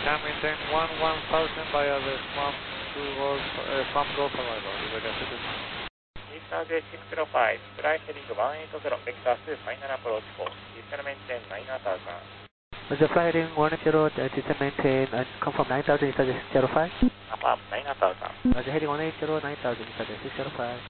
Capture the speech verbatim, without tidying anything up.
can maintain one one thousand via the swamp to Golf, uh, swamp Golf arrival, with the Eastern J six zero five, fly heading one eight zero, vector two, final approach four, descend maintain nine thousand. Roger, fly heading one eight zero, descend maintain, and confirm nine thousand, Eastern J six zero five. Confirm nine thousand. Roger, heading one eight zero, nine thousand, Eastern J six zero five.